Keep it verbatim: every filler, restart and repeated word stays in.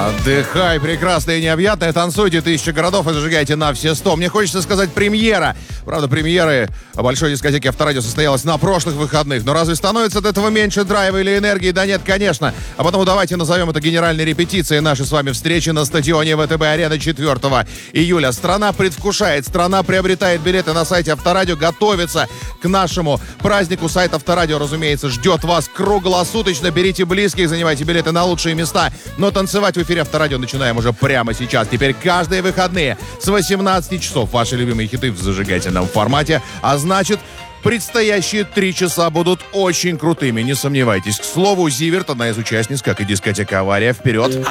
Отдыхай, прекрасно и необъятное, танцуйте тысячи городов и зажигайте на все сто. Мне хочется сказать премьера. Правда, премьеры большой дискотеки Авторадио состоялась на прошлых выходных. Но разве становится от этого меньше драйва или энергии? Да нет, конечно. А потому давайте назовем это генеральной репетицией нашей с вами встречи на стадионе ВТБ-арена четвёртого июля. Страна предвкушает, страна приобретает билеты на сайте Авторадио, готовится к нашему празднику. Сайт Авторадио, разумеется, ждет вас круглосуточно. Берите близких, занимайте билеты на лучшие места. Но танцевать в эфире Авторадио начинаем уже прямо сейчас. Теперь каждые выходные с восемнадцати часов ваши любимые хиты в зажигательном формате. А значит, предстоящие три часа будут очень крутыми, не сомневайтесь. К слову, Зиверт, одна из участниц, как и дискотека «Авария». Вперед!